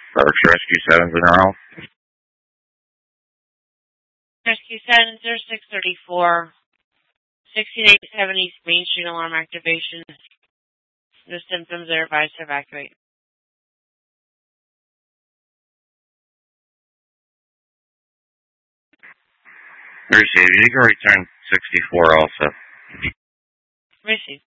Berkshire Rescue 7's in our house. Rescue 7, 0634, 1687 East Main Street, alarm activation. No symptoms are advised to evacuate. Received. You can return 64 also. Received.